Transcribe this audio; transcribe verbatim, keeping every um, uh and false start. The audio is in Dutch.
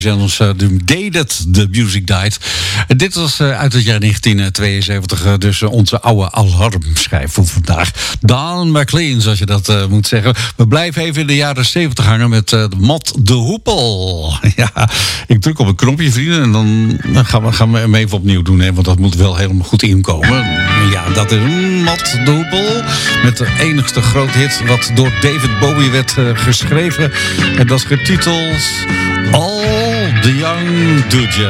Ons uh, The Day That The Music Died. Uh, dit was uh, uit het jaar negentien tweeënzeventig, uh, dus uh, onze oude alarmschijf voor vandaag. Don McLean, zoals je dat uh, moet zeggen. We blijven even in de jaren zeventig hangen met uh, Mott de Hoepel. Ja, ik druk op een knopje, vrienden, en dan, dan gaan, we, gaan we hem even opnieuw doen, hè, want dat moet wel helemaal goed inkomen. Ja, dat is Mott de Hoepel met de enigste grote hit wat door David Bowie werd uh, geschreven. En dat is getiteld All the Young Dude.